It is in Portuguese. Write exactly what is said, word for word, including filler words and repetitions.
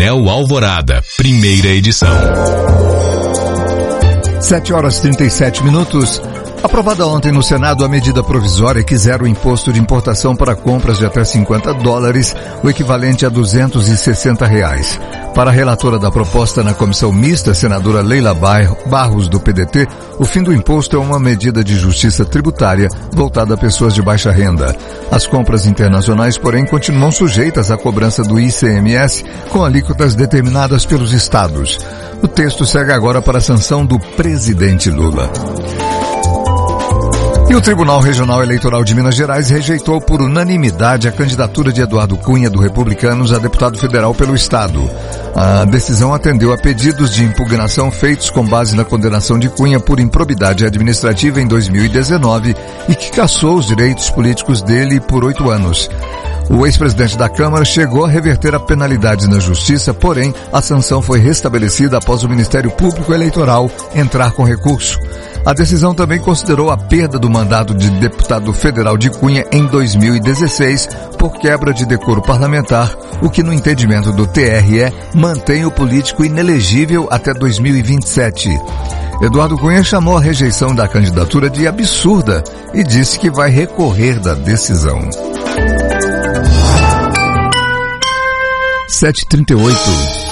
Anel Alvorada, primeira edição. sete horas e trinta e sete minutos. Aprovada ontem no Senado a medida provisória que zera o imposto de importação para compras de até cinquenta dólares, o equivalente a duzentos e sessenta reais. Para a relatora da proposta na comissão mista, senadora Leila Barros, do P D T, o fim do imposto é uma medida de justiça tributária voltada a pessoas de baixa renda. As compras internacionais, porém, continuam sujeitas à cobrança do I C M S com alíquotas determinadas pelos estados. O texto segue agora para a sanção do presidente Lula. E o Tribunal Regional Eleitoral de Minas Gerais rejeitou por unanimidade a candidatura de Eduardo Cunha, do Republicanos, a deputado federal pelo Estado. A decisão atendeu a pedidos de impugnação feitos com base na condenação de Cunha por improbidade administrativa em dois mil e dezenove e que cassou os direitos políticos dele por oito anos. O ex-presidente da Câmara chegou a reverter a penalidade na Justiça, porém, a sanção foi restabelecida após o Ministério Público Eleitoral entrar com recurso. A decisão também considerou a perda do mandato de deputado federal de Cunha em dois mil e dezesseis por quebra de decoro parlamentar, o que, no entendimento do T R E, mantém o político inelegível até dois mil e vinte e sete. Eduardo Cunha chamou a rejeição da candidatura de absurda e disse que vai recorrer da decisão. sete e trinta e oito